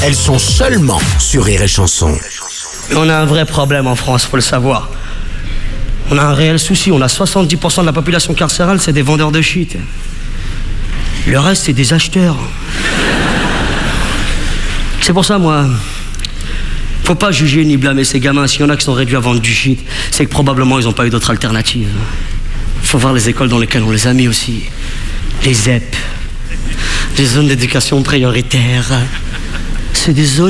elles sont seulement sur Rire et Chanson. On a un vrai problème en France, faut le savoir. On a un réel souci, on a 70% de la population carcérale, c'est des vendeurs de shit. Le reste, c'est des acheteurs. C'est pour ça, moi, faut pas juger ni blâmer ces gamins. S'il y en a qui sont réduits à vendre du shit, c'est que probablement ils n'ont pas eu d'autre alternative. Faut voir les écoles dans lesquelles on les a mis aussi. Les ZEP, les zones d'éducation prioritaire. C'est des zones